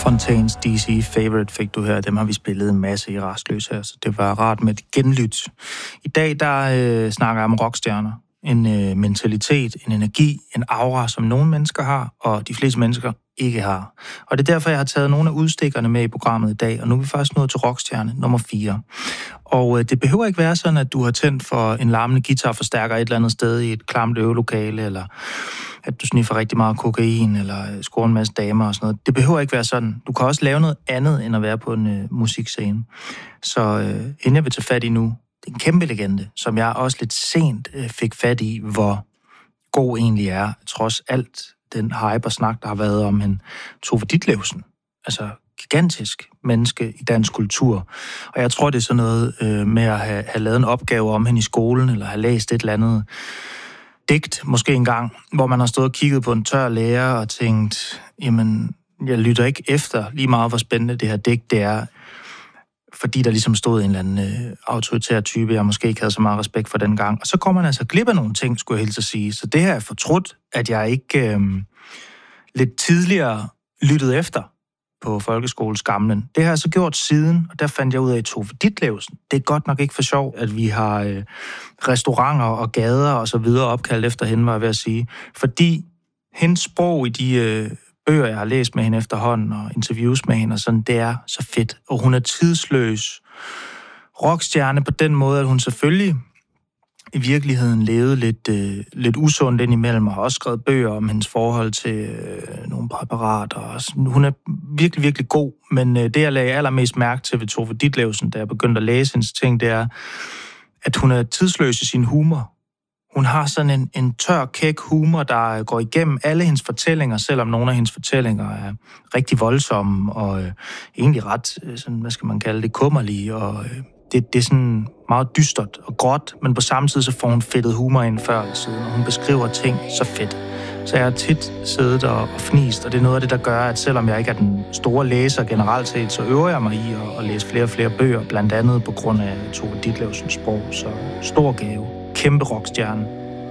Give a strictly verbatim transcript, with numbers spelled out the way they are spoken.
Fontaines D C Favorite fik du her. Dem har vi spillet en masse i Rastløs her, så det var rart med et genlyt. I dag der øh, snakker jeg om rockstjerner. En øh, mentalitet, en energi, en aura, som nogle mennesker har, og de fleste mennesker ikke har. Og det er derfor, jeg har taget nogle af udstikkerne med i programmet i dag, og nu er vi faktisk nået til rockstjerne nummer fire. Og øh, det behøver ikke være sådan, at du har tændt for en larmende guitarforstærker et eller andet sted i et klamt øvelokale, eller at du sniffer rigtig meget kokain, eller scorer en masse damer og sådan noget. Det behøver ikke være sådan. Du kan også lave noget andet, end at være på en øh, musikscene. Så øh, inden jeg vil tage fat i nu, det er en kæmpe legende, som jeg også lidt sent øh, fik fat i, hvor god egentlig er, trods alt den hype og snak, der har været om en Tove Ditlevsen. Altså gigantisk menneske i dansk kultur. Og jeg tror, det er sådan noget øh, med at have, have lavet en opgave om hende i skolen, eller have læst et eller andet digt, måske engang, hvor man har stået og kigget på en tør lærer og tænkt, jamen, jeg lytter ikke efter lige meget, hvor spændende det her digt det er, fordi der ligesom stod en eller anden øh, autoritær type, jeg måske ikke havde så meget respekt for dengang. Og så kommer man altså glip af nogle ting, skulle jeg helt så sige. Så det her er fortrudt, at jeg ikke øh, lidt tidligere lyttede efter på folkeskoleskamlen. Det har jeg så gjort siden, og der fandt jeg ud af Tove Ditlevsen. Det er godt nok ikke for sjov, at vi har øh, restauranter og gader og så videre opkaldt efter hende, var jeg ved at sige. Fordi hendes sprog i de øh, bøger, jeg har læst med hende efterhånden, og interviews med hende, og sådan, det er så fedt. Og hun er tidsløs rockstjerne på den måde, at hun selvfølgelig i virkeligheden levede lidt, øh, lidt usundt indimellem, og har også skrevet bøger om hendes forhold til øh, nogle præparater. Og sådan. Hun er virkelig, virkelig god, men øh, det, jeg lagde allermest mærke til ved Tove Ditlevsen, da jeg begyndte at læse hendes ting, det er, at hun er tidsløs i sin humor. Hun har sådan en, en tør, kæk humor, der går igennem alle hendes fortællinger, selvom nogle af hendes fortællinger er rigtig voldsomme og øh, egentlig ret, sådan, hvad skal man kalde det, kummerlige. Og øh, det, det er sådan meget dystert og gråt, men på samme tid så får hun fedtet humor ind før eller siden, og hun beskriver ting så fedt. Så jeg har tit siddet og, og fnist, og det er noget af det, der gør, at selvom jeg ikke er den store læser generelt set, så øver jeg mig i at, at læse flere og flere bøger, blandt andet på grund af Tove Ditlevsens sprog. Så stor gave. Kæmpe rockstjerne.